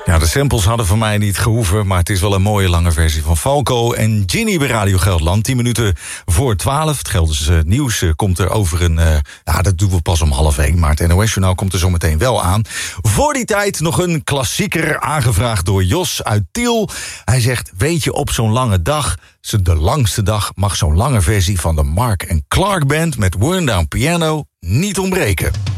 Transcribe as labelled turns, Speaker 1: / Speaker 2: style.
Speaker 1: Ja, de samples hadden van mij niet gehoeven, maar het is wel een mooie lange versie van Falco en Ginny bij Radio Gelderland. 10 minuten voor 12. Het Gelderse nieuws komt er over een... dat doen we pas om 12:30, maar het NOS-journaal komt er zo meteen wel aan. Voor die tijd nog een klassieker aangevraagd door Jos uit Tiel. Hij zegt, weet je, op zo'n lange dag, de langste dag, mag zo'n lange versie van de Mark & Clark Band met Worn Down Piano niet ontbreken.